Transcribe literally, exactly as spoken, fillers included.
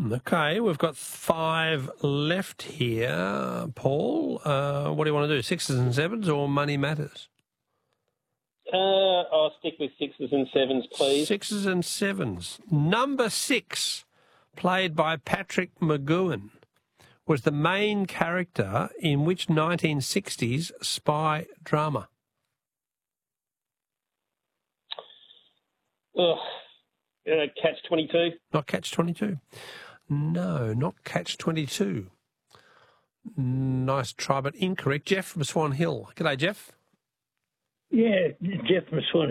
Okay, we've got five left here. Paul, uh, what do you want to do, sixes and sevens or money matters? Uh, I'll stick with sixes and sevens, please. Sixes and sevens. Number six, played by Patrick McGoohan, was the main character in which nineteen sixties spy drama? Ugh. Uh, Catch twenty-two. Not Catch twenty-two. No, not Catch twenty-two. Nice try, but incorrect. Jeff from Swan Hill. G'day, Jeff. Yeah, Jeff from Swan